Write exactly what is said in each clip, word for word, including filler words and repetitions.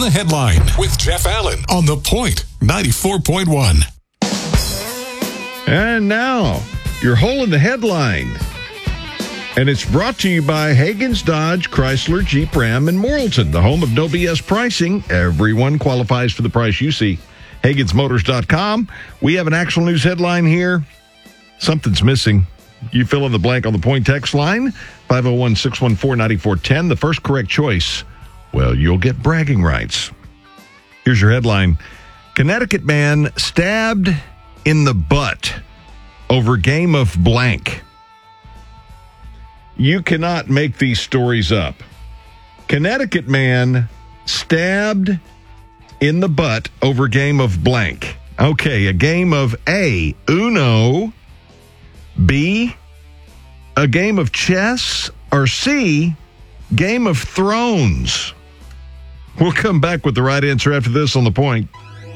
the Headline with Jeff Allen on The Point ninety-four point one. And now, your Hole in the Headline. And it's brought to you by Hagen's Dodge, Chrysler, Jeep, Ram, and Morrilton, the home of no B S pricing. Everyone qualifies for the price you see. Hagens Motors dot com. We have an actual news headline here. Something's missing. You fill in the blank on the Point text line, five oh one, six one four, nine four one oh. The first correct choice, well, you'll get bragging rights. Here's your headline. Connecticut man stabbed in the butt over game of blank. You cannot make these stories up. Connecticut man stabbed in the butt over game of blank. Okay, a game of A, Uno, B, a game of chess, or C, Game of Thrones. We'll come back with the right answer after this on The Point.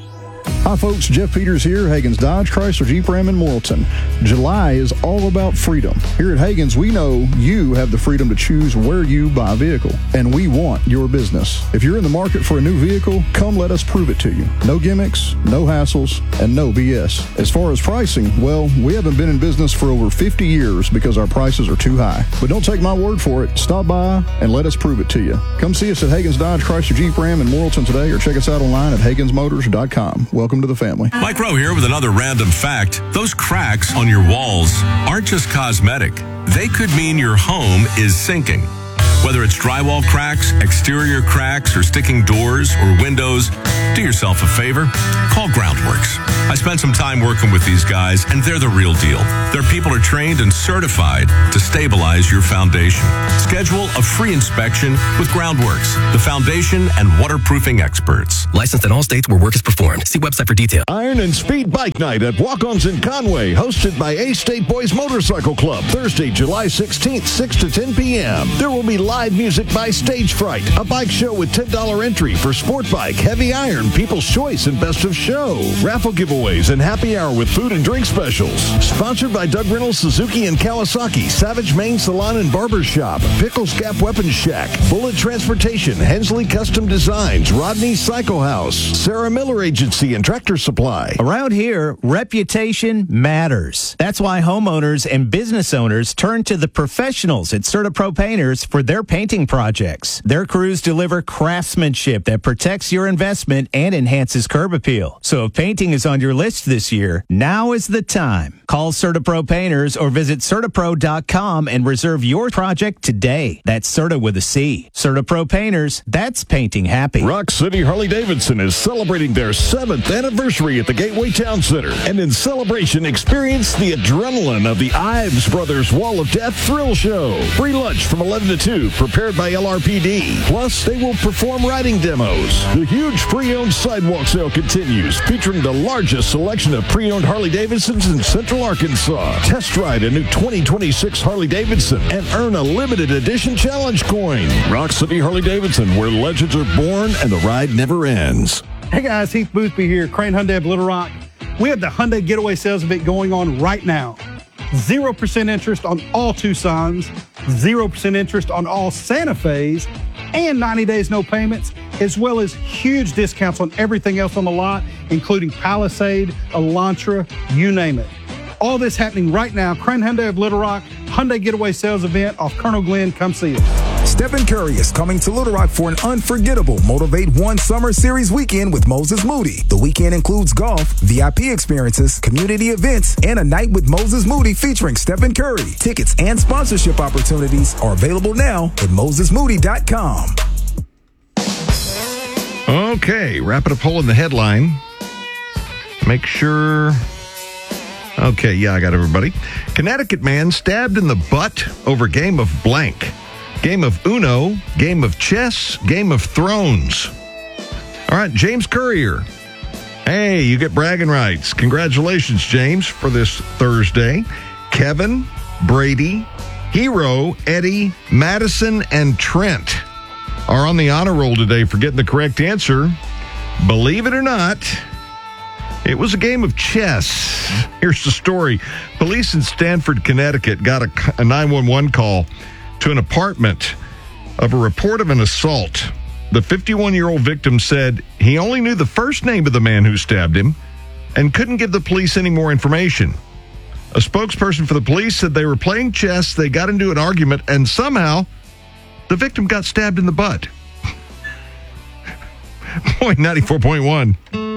Hi, folks. Jeff Peters here, Hagen's Dodge, Chrysler, Jeep, Ram, and Morrilton. July is all about freedom. Here at Hagen's, we know you have the freedom to choose where you buy a vehicle, and we want your business. If you're in the market for a new vehicle, come let us prove it to you. No gimmicks, no hassles, and no B S. As far as pricing, well, we haven't been in business for over fifty years because our prices are too high. But don't take my word for it. Stop by and let us prove it to you. Come see us at Hagen's Dodge, Chrysler, Jeep, Ram, and Morrilton today, or check us out online at Hagens Motors dot com. Welcome to the family. Mike Rowe here with another random fact. Those cracks on your walls aren't just cosmetic. They could mean your home is sinking. Whether it's drywall cracks, exterior cracks, or sticking doors or windows, do yourself a favor. Call Groundworks. I spent some time working with these guys, and they're the real deal. Their people are trained and certified to stabilize your foundation. Schedule a free inspection with Groundworks, the foundation and waterproofing experts. Licensed in all states where work is performed. See website for details. Iron and Speed Bike Night at Walk-Ons in Conway, hosted by A-State Boys Motorcycle Club, Thursday, July sixteenth, six to ten p.m. There will be live music by Stage Fright, a bike show with ten dollars entry for Sport Bike, Heavy Iron, People's Choice, and Best of Show. Raffle giveaways and happy hour with food and drink specials. Sponsored by Doug Reynolds, Suzuki, and Kawasaki, Savage Main Salon and Barber Shop, Pickles Gap Weapons Shack, Bullet Transportation, Hensley Custom Designs, Rodney Cycle House, Sarah Miller Agency, and Tractor Supply. Around here, reputation matters. That's why homeowners and business owners turn to the professionals at CertaPro Painters for their painting projects. Their crews deliver craftsmanship that protects your investment and enhances curb appeal. So if painting is on your list this year, now is the time. Call CertaPro Painters or visit CertaPro dot com and reserve your project today. That's Certa with a C. CertaPro Painters, that's painting happy. Rock City Harley-Davidson is celebrating their seventh anniversary at the Gateway Town Center. And in celebration, experience the adrenaline of the Ives Brothers Wall of Death Thrill Show. Free lunch from eleven to two, prepared by L R P D. Plus, they will perform riding demos. The huge pre-owned sidewalk sale continues, featuring the largest selection of pre-owned Harley-Davidsons in Central Arkansas. Test ride a new twenty twenty-six Harley-Davidson and earn a limited edition challenge coin. Rock City Harley-Davidson, where legends are born and the ride never ends. Hey guys, Heath Boothby here, Crane Hyundai of Little Rock. We have the Hyundai Getaway Sales Event going on right now. zero percent interest on all Tucsons, zero percent interest on all Santa Fe's, and ninety days no payments, as well as huge discounts on everything else on the lot, including Palisade, Elantra, you name it. All this happening right now. Crane Hyundai of Little Rock, Hyundai Getaway Sales Event off Colonel Glenn. Come see us. Stephen Curry is coming to Little Rock for an unforgettable Motivate One Summer Series weekend with Moses Moody. The weekend includes golf, V I P experiences, community events, and a night with Moses Moody featuring Stephen Curry. Tickets and sponsorship opportunities are available now at Moses Moody dot com. Okay, wrapping up hole in the headline. Make sure... Okay, yeah, I got everybody. Connecticut man stabbed in the butt over game of blank. Game of Uno, game of chess, game of Thrones. All right, James Courier. Hey, you get bragging rights. Congratulations, James, for this Thursday. Kevin, Brady, Hero, Eddie, Madison, and Trent are on the honor roll today for getting the correct answer. Believe it or not, it was a game of chess. Here's the story. Police in Stamford, Connecticut got a, a nine one one call to an apartment of a report of an assault. The fifty-one-year-old victim said he only knew the first name of the man who stabbed him and couldn't give the police any more information. A spokesperson for the police said they were playing chess, they got into an argument, and somehow the victim got stabbed in the butt. Point ninety-four point one.